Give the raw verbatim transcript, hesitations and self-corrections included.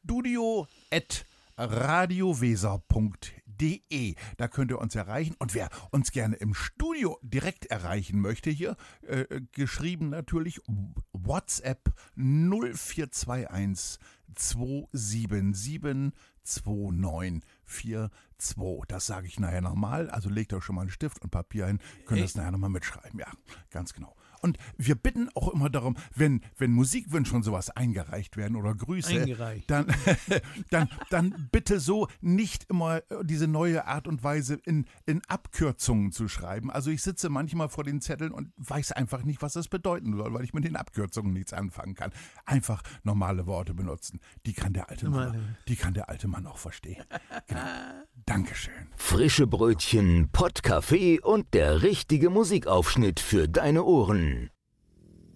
studio at radioweser punkt de. Da könnt ihr uns erreichen. Und wer uns gerne im Studio direkt erreichen möchte, hier äh, geschrieben natürlich WhatsApp null vier zwei eins zwei sieben sieben zwei neun vier zwei. Das sage ich nachher nochmal. Also legt euch schon mal einen Stift und Papier hin. Könnt ihr es nachher nochmal mitschreiben. Ja, ganz genau. Und wir bitten auch immer darum, wenn, wenn Musikwünsche und sowas eingereicht werden oder Grüße, Eingereicht. dann, dann, dann bitte so nicht immer diese neue Art und Weise in, in Abkürzungen zu schreiben. Also ich sitze manchmal vor den Zetteln und weiß einfach nicht, was das bedeuten soll, weil ich mit den Abkürzungen nichts anfangen kann. Einfach normale Worte benutzen. Die kann der alte Mann, die kann der alte Mann auch verstehen. Genau. Dankeschön. Frische Brötchen, Pottkaffee und der richtige Musikaufschnitt für deine Ohren.